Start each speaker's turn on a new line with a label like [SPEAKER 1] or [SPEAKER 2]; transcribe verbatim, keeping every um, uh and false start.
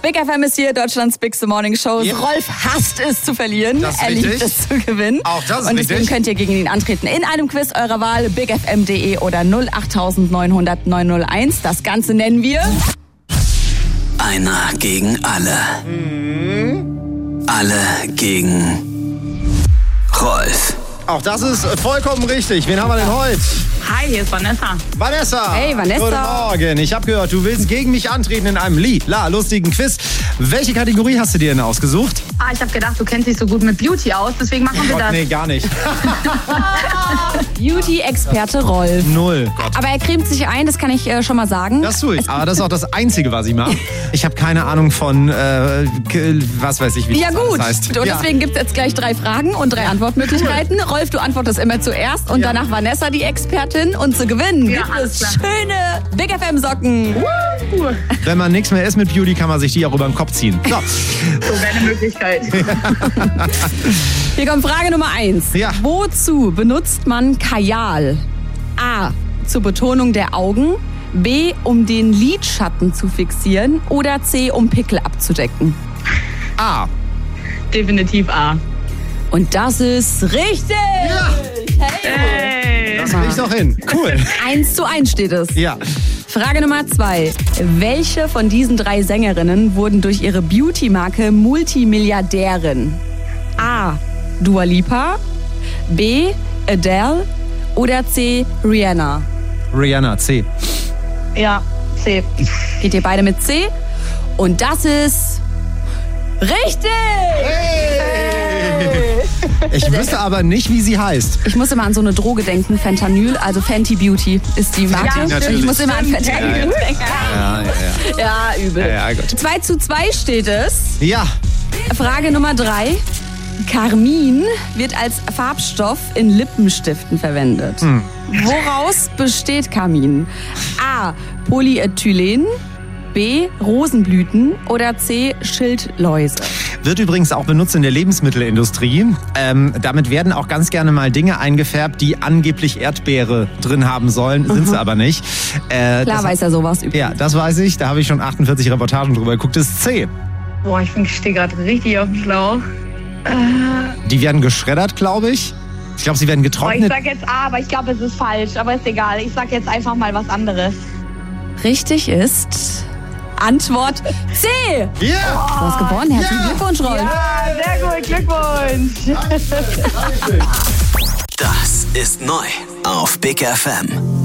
[SPEAKER 1] Big F M ist hier, Deutschlands Bigste Morning Show.
[SPEAKER 2] Ja.
[SPEAKER 1] Rolf hasst es zu verlieren.
[SPEAKER 2] Das ist
[SPEAKER 1] er liebt
[SPEAKER 2] richtig.
[SPEAKER 1] es zu gewinnen.
[SPEAKER 2] Auch das ist
[SPEAKER 1] Und deswegen
[SPEAKER 2] richtig.
[SPEAKER 1] könnt ihr gegen ihn antreten. In einem Quiz eurer Wahl, big f m punkt d e oder null acht neun null null neun null eins. Das Ganze nennen wir...
[SPEAKER 3] Einer gegen alle. Mhm. Alle gegen Rolf.
[SPEAKER 2] Auch das ist vollkommen richtig. Wen haben wir denn heute?
[SPEAKER 4] Hi, hier ist Vanessa.
[SPEAKER 2] Vanessa.
[SPEAKER 1] Hey, Vanessa.
[SPEAKER 2] Guten Morgen. Ich habe gehört, du willst gegen mich antreten in einem lila lustigen Quiz. Welche Kategorie hast du dir denn ausgesucht?
[SPEAKER 4] Ah, ich habe gedacht, du kennst dich so gut mit Beauty aus, deswegen machen wir
[SPEAKER 2] Gott,
[SPEAKER 4] das.
[SPEAKER 2] nee, gar nicht.
[SPEAKER 1] Beauty-Experte Rolf.
[SPEAKER 2] Null. Gott.
[SPEAKER 1] Aber er cremt sich ein, das kann ich äh, schon mal sagen.
[SPEAKER 2] Das tue ich. Aber das ist auch das Einzige, was ich mache. Ich habe keine Ahnung von, äh, k- was weiß ich, wie
[SPEAKER 1] Ja
[SPEAKER 2] das
[SPEAKER 1] gut,
[SPEAKER 2] alles heißt.
[SPEAKER 1] und
[SPEAKER 2] Ja.
[SPEAKER 1] deswegen gibt es jetzt gleich drei Fragen und drei Antwortmöglichkeiten. Rolf, du antwortest immer zuerst und
[SPEAKER 2] Ja.
[SPEAKER 1] danach Vanessa, die Expertin. Und zu gewinnen
[SPEAKER 4] Ja,
[SPEAKER 1] gibt
[SPEAKER 4] alles
[SPEAKER 1] es
[SPEAKER 4] klar.
[SPEAKER 1] schöne Big F M-Socken.
[SPEAKER 2] Wenn man nichts mehr isst mit Beauty, kann man sich die auch über den Kopf ziehen. So.
[SPEAKER 4] So wäre eine Möglichkeit.
[SPEAKER 1] Hier kommt Frage Nummer eins.
[SPEAKER 2] Ja.
[SPEAKER 1] Wozu benutzt man Kajal? A. Zur Betonung der Augen. B. Um den Lidschatten zu fixieren. Oder C. Um Pickel abzudecken.
[SPEAKER 2] A.
[SPEAKER 4] Definitiv A.
[SPEAKER 1] Und das ist richtig.
[SPEAKER 2] Ja.
[SPEAKER 4] Hey.
[SPEAKER 2] Das krieg ich doch hin. Cool.
[SPEAKER 1] Eins zu eins steht es.
[SPEAKER 2] Ja.
[SPEAKER 1] Frage Nummer zwei. Welche von diesen drei Sängerinnen wurden durch ihre Beauty-Marke Multimilliardärin? A. Dua Lipa, B. Adele oder C. Rihanna?
[SPEAKER 2] Rihanna, C.
[SPEAKER 4] Ja, C.
[SPEAKER 1] Geht ihr beide mit C? Und das ist richtig!
[SPEAKER 2] Ich wüsste aber nicht, wie sie heißt.
[SPEAKER 1] Ich muss immer an so eine Droge denken, Fentanyl, also Fenty Beauty ist die Marke.
[SPEAKER 4] Ja,
[SPEAKER 2] natürlich.
[SPEAKER 1] Ich muss immer an Fentanyl denken.
[SPEAKER 2] Ja, ja, ja.
[SPEAKER 1] Ja, übel.
[SPEAKER 2] Ja, ja, gut.
[SPEAKER 1] zwei zu zwei steht es.
[SPEAKER 2] Ja.
[SPEAKER 1] Frage Nummer drei. Carmin wird als Farbstoff in Lippenstiften verwendet.
[SPEAKER 2] Hm.
[SPEAKER 1] Woraus besteht Carmin? A. Polyethylen, B. Rosenblüten oder C. Schildläuse?
[SPEAKER 2] Wird übrigens auch benutzt in der Lebensmittelindustrie. Ähm, damit werden auch ganz gerne mal Dinge eingefärbt, die angeblich Erdbeere drin haben sollen, sind sie aber nicht. Äh,
[SPEAKER 1] Klar
[SPEAKER 2] das,
[SPEAKER 1] weiß er sowas übrigens.
[SPEAKER 2] Ja, das weiß ich. Da habe ich schon achtundvierzig Reportagen drüber geguckt. Das ist C.
[SPEAKER 4] Boah, ich bin- ich stehe gerade richtig auf dem Schlauch.
[SPEAKER 2] Die werden geschreddert, glaube ich. Ich glaube, sie werden
[SPEAKER 4] Boah, ich
[SPEAKER 2] getrocknet.
[SPEAKER 4] sag jetzt A, aber ich glaube, es ist falsch. Aber ist egal. Ich sag jetzt einfach mal was anderes.
[SPEAKER 1] Richtig ist Antwort C.
[SPEAKER 2] Ja!
[SPEAKER 1] Du hast gewonnen. Herzlichen
[SPEAKER 2] Ja.
[SPEAKER 1] Glückwunsch, Rolf.
[SPEAKER 4] Ja, sehr gut. Glückwunsch.
[SPEAKER 3] Das ist neu auf Big F M.